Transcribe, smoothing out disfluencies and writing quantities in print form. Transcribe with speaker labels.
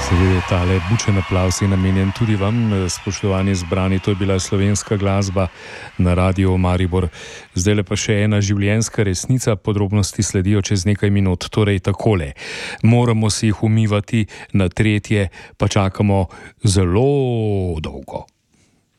Speaker 1: Seveda tale bučen aplavz je namenjen tudi vam, spoštovani zbrani. To je bila slovenska glasba na Radiu Maribor. Zdaj pa še ena življenjska resnica, podrobnosti sledijo čez nekaj minut. Torej takole, moramo si jih umivati, na tretje pa čakamo zelo dolgo.